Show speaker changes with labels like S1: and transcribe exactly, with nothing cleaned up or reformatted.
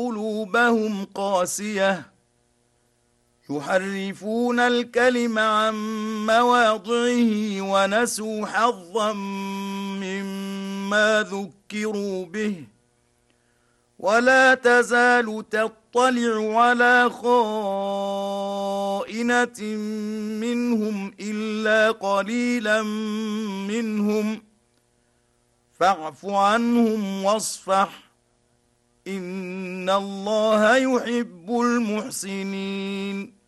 S1: قلوبهم قاسية يحرفون الكلم عن مواضعه ونسوا حظا مما ذكروا به ولا تزال تطلع على خائنة منهم إلا قليلا منهم فاعف عنهم واصفح إن الله يحب المحسنين